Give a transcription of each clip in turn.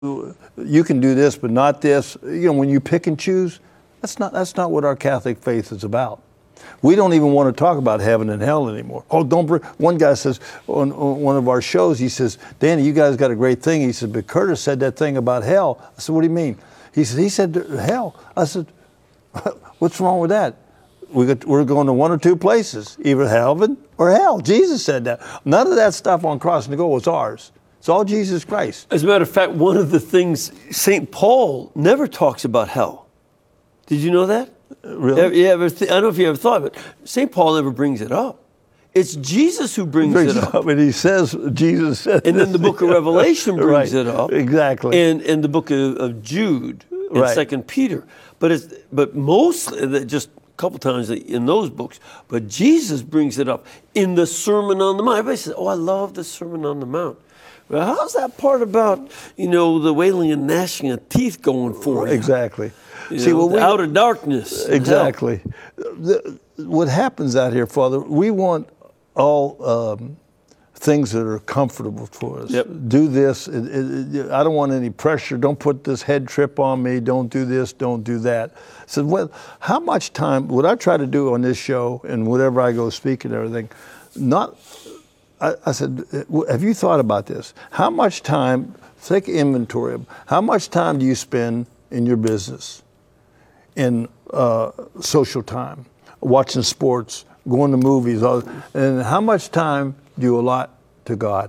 you can do this, but not this. You know, when you pick and choose, that's not what our Catholic faith is about. We don't even want to talk about heaven and hell anymore. Oh, don't bring. One guy says on one of our shows, he says, Danny, you guys got a great thing. He said, but Curtis said that thing about hell. I said, what do you mean? He said hell. I said, what's wrong with that? We're going to one or two places, either heaven or hell. Jesus said that. None of that stuff on cross and goal was ours. It's all Jesus Christ. As a matter of fact, one of the things, St. Paul never talks about hell. Did you know that? Really? I don't know if you ever thought of it. St. Paul never brings it up. It's Jesus who brings it up. And he says, Jesus said. And then the book of Revelation brings it up. Exactly. And the book of Jude and 2 Peter. But mostly, just a couple times in those books, but Jesus brings it up in the Sermon on the Mount. Everybody says, oh, I love the Sermon on the Mount. Well, how's that part about, the wailing and gnashing of teeth going for you? Exactly. Out of darkness. Exactly. What happens out here, Father, we want all things that are comfortable for us. Yep. Do this. I don't want any pressure. Don't put this head trip on me. Don't do this. Don't do that. So, well, how much time, what I try to do on this show and whatever I go speak and everything, I said, have you thought about this? How much time, take inventory of, how much time do you spend in your business, in social time, watching sports, going to movies, and how much time do you allot to God?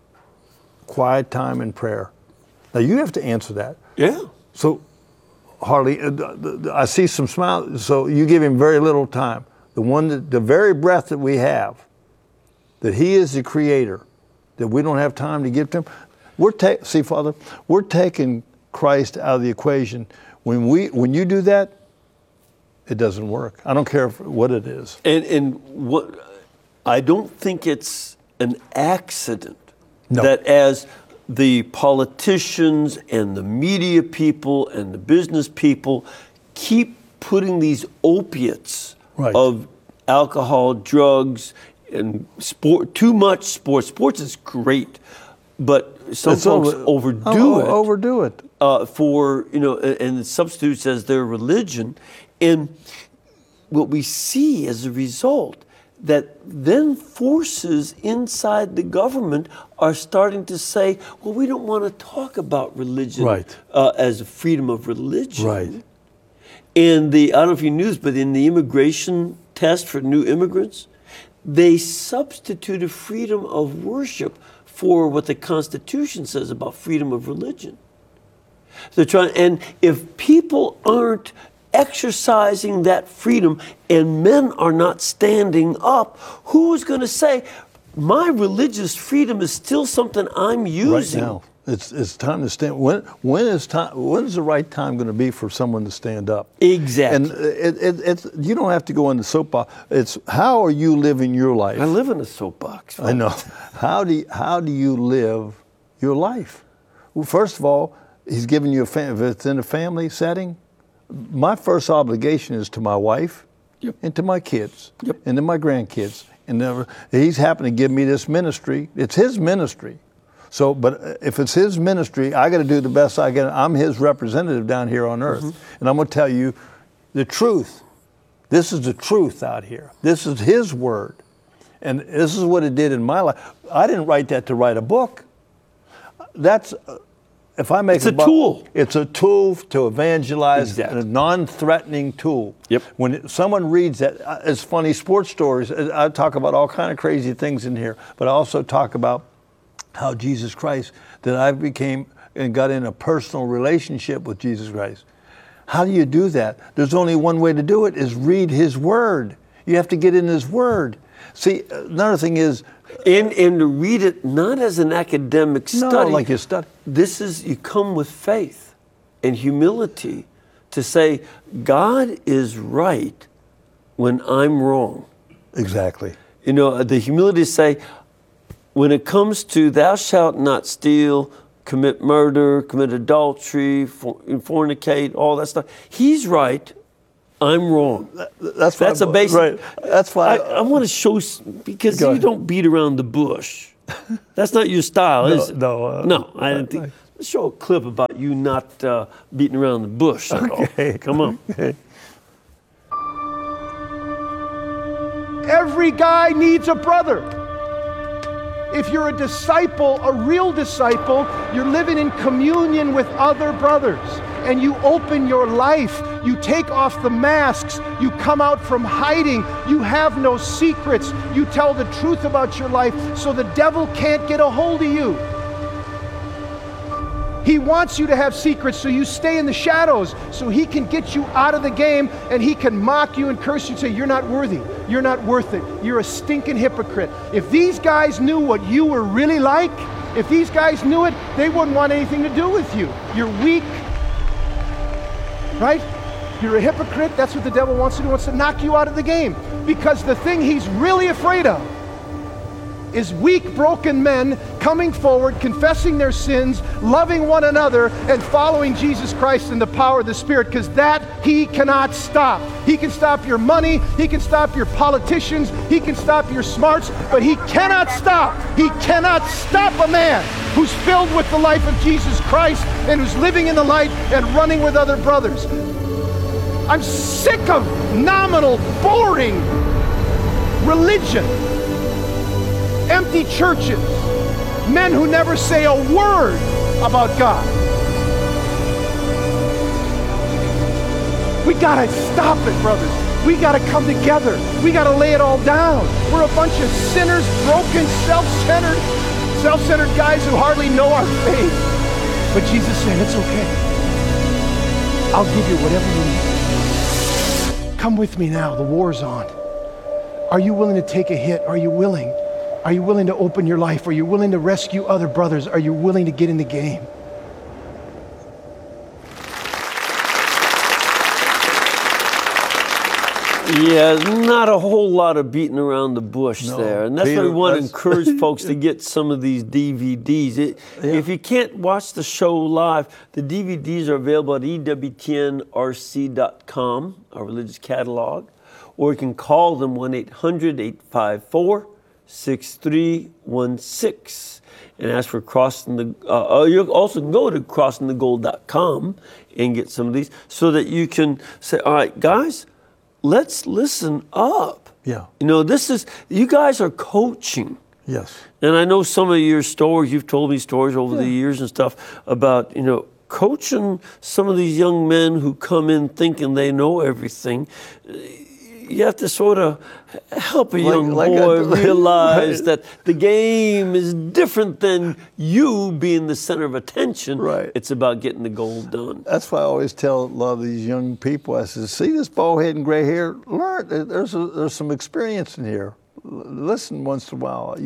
Quiet time and prayer. Now you have to answer that. Yeah. So, Harley, I see some smiles, so you give him very little time. The very breath that we have, that he is the creator, that we don't have time to give to him. See, Father, we're taking Christ out of the equation. When you do that, it doesn't work. I don't care what it is. And what I don't think it's an accident No. that as the politicians and the media people and the business people keep putting these opiates of alcohol, drugs, and sport, too much sports. Sports is great, but some folks overdo it. And substitutes as their religion. And what we see as a result, that then forces inside the government are starting to say, well, we don't want to talk about religion as a freedom of religion. Right. And I don't know if you knew this, but in the immigration test for new immigrants, they substituted freedom of worship for what the Constitution says about freedom of religion. They're trying, and if people aren't exercising that freedom and men are not standing up, who is going to say, my religious freedom is still something I'm using? Right now, it's time to stand. When is the right time going to be for someone to stand up? Exactly. And you don't have to go in the soapbox. It's how are you living your life? I live in a soapbox. I know. How do you live your life? Well, first of all, he's given you if it's in a family setting, my first obligation is to my wife and to my kids and to my grandkids. And he's happened to give me this ministry. It's his ministry. So, but if it's his ministry, I got to do the best I can. I'm his representative down here on earth. And I'm going to tell you the truth. This is the truth out here. This is his word. And this is what it did in my life. I didn't write that to write a book. If I make a tool. It's a tool to evangelize, Exactly. a non-threatening tool. Yep. When someone reads that, it's funny, sports stories, I talk about all kind of crazy things in here, but I also talk about how Jesus Christ, that I became and got in a personal relationship with Jesus Christ. How do you do that? There's only one way to do it, is read his word. You have to get in his word. See, another thing is, and to read it not as an academic study. No, like you study. You come with faith and humility to say, God is right when I'm wrong. Exactly. The humility to say, when it comes to thou shalt not steal, commit murder, commit adultery, fornicate, all that stuff, he's right, I'm wrong. That's a basic. Right. That's why I want to show, because you don't beat around the bush. That's not your style, is it? No. No, I didn't think. let's show a clip about you not beating around the bush at all. Come on. Okay. Every guy needs a brother. If you're a disciple, a real disciple, you're living in communion with other brothers. And you open your life. You take off the masks. You come out from hiding. You have no secrets. You tell the truth about your life so the devil can't get a hold of you. He wants you to have secrets so you stay in the shadows, so he can get you out of the game, and he can mock you and curse you and say, you're not worthy, you're not worth it, you're a stinking hypocrite. If these guys knew what you were really like, if these guys knew it, they wouldn't want anything to do with you. You're weak, right? You're a hypocrite. That's what the devil wants to do. He wants to knock you out of the game, because the thing he's really afraid of is weak, broken men coming forward, confessing their sins, loving one another, and following Jesus Christ in the power of the Spirit, because that he cannot stop. He can stop your money, he can stop your politicians, he can stop your smarts, but he cannot stop a man who's filled with the life of Jesus Christ and who's living in the light and running with other brothers. I'm sick of nominal, boring religion. Empty churches, men who never say a word about God. We gotta stop it, brothers. We gotta come together. We gotta lay it all down. We're a bunch of sinners, broken, self-centered guys who hardly know our faith. But Jesus is saying, it's okay. I'll give you whatever you need. Come with me now, the war's on. Are you willing to take a hit? Are you willing? Are you willing to open your life? Are you willing to rescue other brothers? Are you willing to get in the game? Yeah, not a whole lot of beating around the bush there. And that's why we want to encourage folks to get some of these DVDs. If you can't watch the show live, the DVDs are available at EWTNRC.com, our religious catalog, or you can call them 1-800-854-6316 and ask for Crossing the... you also can go to CrossingTheGoal.com and get some of these so that you can say, all right, guys, let's listen up. Yeah. You know, you guys are coaching. Yes. And I know some of your stories, you've told me stories over the years and stuff about, coaching some of these young men who come in thinking they know everything. You have to sort of help a young boy realize that the game is different than you being the center of attention. Right. It's about getting the goal done. That's why I always tell a lot of these young people, I say, see this bald head and gray hair? Learn. There's some experience in here. Listen once in a while.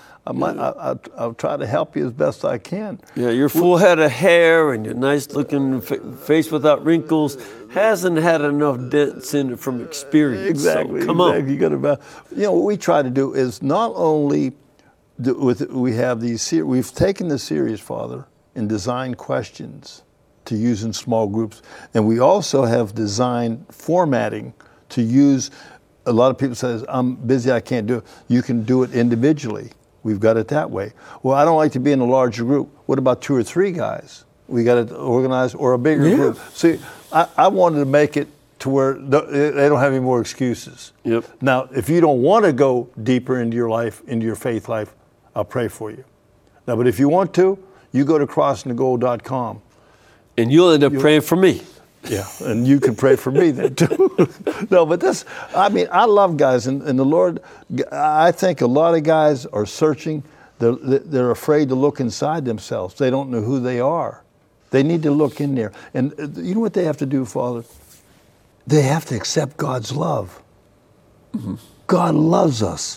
I'll try to help you as best I can. Yeah, your full head of hair and your nice-looking face without wrinkles hasn't had enough dents in it from experience. Exactly. So, come on. You got to. What we try to do is not only we have these. We've taken the series, Father, and designed questions to use in small groups, and we also have designed formatting to use. A lot of people say, "I'm busy, I can't do it." You can do it individually. We've got it that way. Well, I don't like to be in a larger group. What about 2 or 3 guys? We got it organized, or a bigger group. See, I wanted to make it to where they don't have any more excuses. Yep. Now, if you don't want to go deeper into your life, into your faith life, I'll pray for you. Now, but if you want to, you go to CrossingTheGoal.com. And you'll end up praying for me. Yeah, and you can pray for me then too. No, but I love guys, and the Lord, I think a lot of guys are searching. They're afraid to look inside themselves. They don't know who they are. They need to look in there. And you know what they have to do, Father? They have to accept God's love. Mm-hmm. God loves us.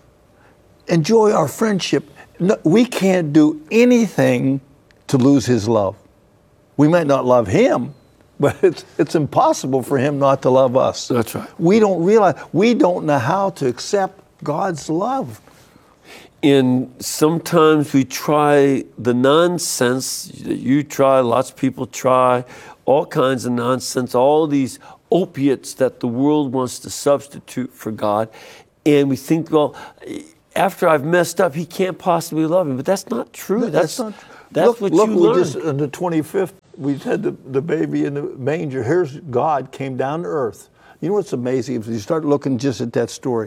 Enjoy our friendship. No, we can't do anything to lose His love. We might not love Him, but it's impossible for Him not to love us. That's right. We don't know how to accept God's love. And sometimes we try the nonsense that you try, lots of people try, all kinds of nonsense, all these opiates that the world wants to substitute for God. And we think, well, after I've messed up, he can't possibly love me. But that's not true. That's not. That's what you learn. Just on the 25th, we had the baby in the manger. Here's God came down to earth. You know what's amazing? If you start looking just at that story,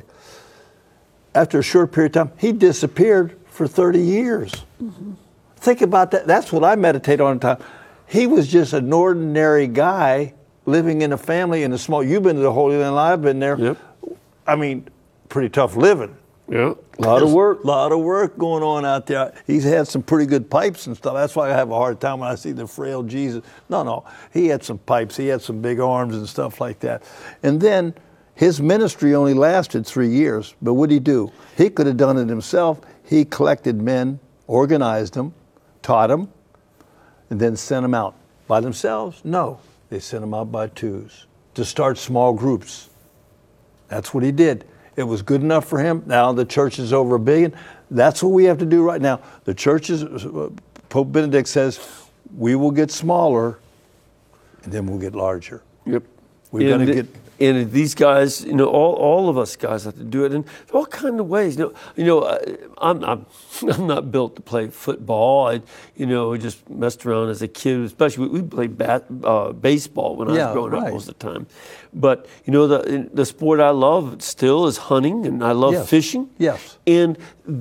after a short period of time, he disappeared for 30 years. Mm-hmm. Think about that. That's what I meditate on the time. He was just an ordinary guy living in a family in a small. You've been to the Holy Land. I've been there. Yep. I mean, pretty tough living. Yeah. A lot of work. A lot of work going on out there. He's had some pretty good pipes and stuff. That's why I have a hard time when I see the frail Jesus. No. He had some pipes. He had some big arms and stuff like that. And then his ministry only lasted 3 years. But what did he do? He could have done it himself. He collected men, organized them, taught them, and then sent them out. By themselves? No. They sent them out by twos to start small groups. That's what he did. It was good enough for him. Now the church is over 1 billion. That's what we have to do right now. The churches, Pope Benedict says, we will get smaller and then we'll get larger. Yep. We're going to get... And these guys, all of us guys have to do it in all kinds of ways. I'm not built to play football. I just messed around as a kid. Especially we played baseball when I was growing up most of the time. But the sport I love still is hunting, and I love fishing. Yes. And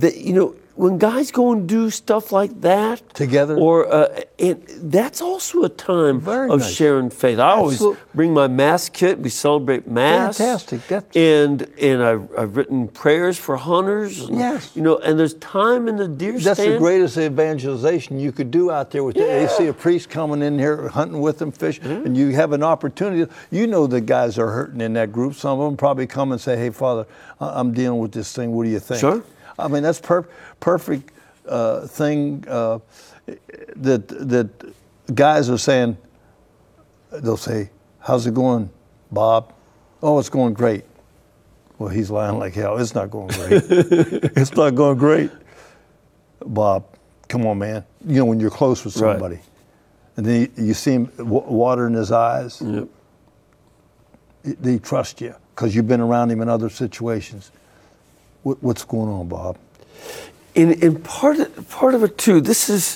when guys go and do stuff like that together, and that's also a time of sharing faith. I always bring my Mass kit. We celebrate Mass. Fantastic. And I've written prayers for hunters. And, and there's time in the deer stand. That's the greatest evangelization you could do out there. They see a priest coming in here hunting with them, fishing, and you have an opportunity. The guys are hurting in that group. Some of them probably come and say, "Hey, Father, I'm dealing with this thing. What do you think?" Sure. I mean, that's perfect thing that guys are saying. They'll say, "How's it going, Bob?" "Oh, it's going great." Well, he's lying like hell. It's not going great. It's not going great. Bob, come on, man. When you're close with somebody. Right. And then you see him water in his eyes. Yep. They trust you because you've been around him in other situations. What's going on, Bob? And part of it too. This is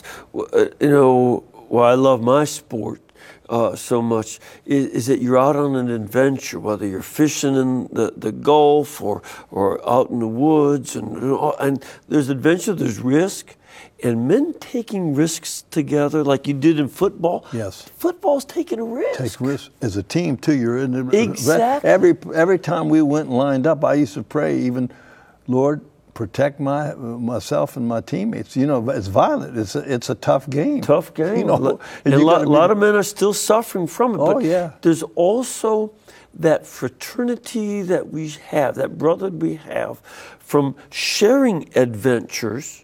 why I love my sport so much is that you're out on an adventure, whether you're fishing in the Gulf or out in the woods, and there's adventure, there's risk, and men taking risks together like you did in football. Yes, football's taking a risk. Take risks as a team too. You're in the exactly. Every time we went and lined up, I used to pray, even, Lord, protect myself and my teammates. It's violent. It's a tough game. Tough game. And a lot of men are still suffering from it. But there's also that fraternity that we have, that brotherhood we have from sharing adventures.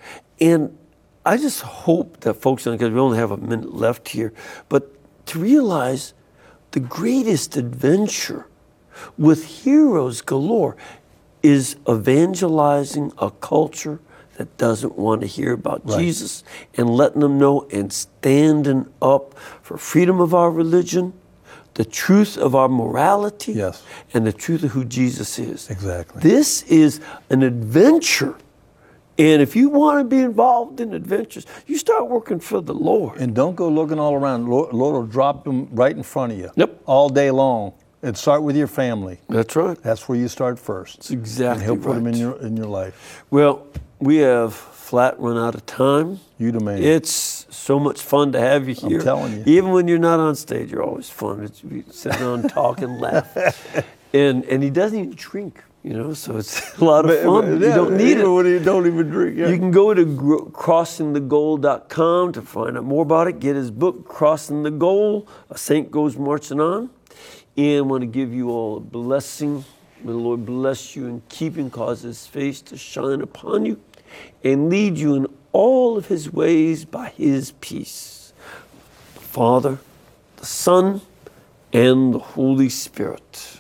And I just hope that folks, because we only have a minute left here, but to realize the greatest adventure with heroes galore is evangelizing a culture that doesn't want to hear about Jesus and letting them know and standing up for freedom of our religion, the truth of our morality, and the truth of who Jesus is. Exactly. This is an adventure. And if you want to be involved in adventures, you start working for the Lord. And don't go looking all around. Lord will drop them right in front of you. Yep. All day long. And start with your family. That's right. That's where you start first. That's exactly right. And He'll put them in your life. Well, we have flat run out of time. You the man. It's so much fun to have you here. I'm telling you. Even when you're not on stage, you're always fun. We sit down and talk and laugh. And he doesn't even drink. So it's a lot of fun. You don't need it. When you don't even drink. You can go to crossingthegoal.com to find out more about it. Get his book, Crossing the Goal, A Saint Goes Marching On. And I want to give you all a blessing. May the Lord bless you and keep and cause His face to shine upon you and lead you in all of His ways by His peace. The Father, the Son, and the Holy Spirit.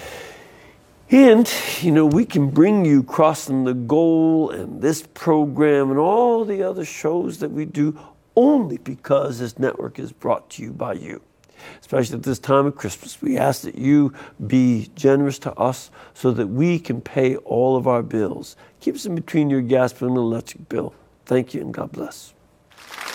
And, we can bring you Crossing the Goal and this program and all the other shows that we do only because this network is brought to you by you. especially at this time of Christmas. We ask that you be generous to us so that we can pay all of our bills. Keep us in between your gas bill and electric bill. Thank you, and God bless.